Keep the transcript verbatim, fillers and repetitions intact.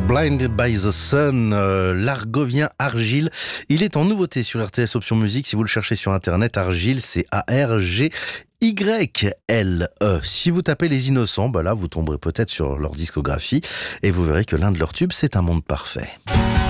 Blinded by the Sun, euh, l'Argovien Argile. Il est en nouveauté sur R T S Option Musique. Si vous le cherchez sur Internet, Argile, c'est A R G Y L E. Si vous tapez Les Innocents, bah là, vous tomberez peut-être sur leur discographie et vous verrez que l'un de leurs tubes, c'est Un monde parfait.